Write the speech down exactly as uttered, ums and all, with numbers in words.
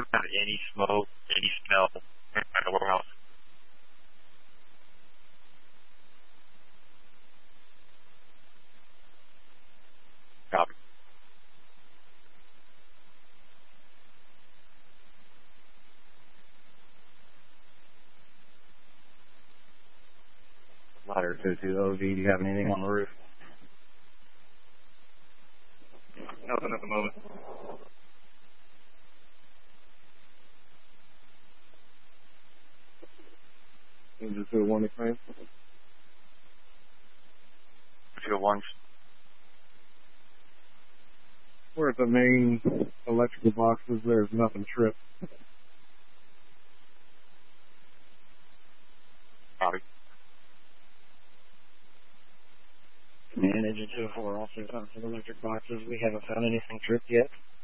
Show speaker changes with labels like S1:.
S1: have any smoke, any smell inside the warehouse? Copy.
S2: Ladder two two O V, do you have anything on the roof?
S1: Nothing at the moment.
S3: Is this a one to claim?
S1: two one.
S3: We're at the main electrical boxes. There's nothing tripped.
S1: Copy.
S2: Command Engine two oh four, officers on for the electric boxes. We haven't found anything tripped yet.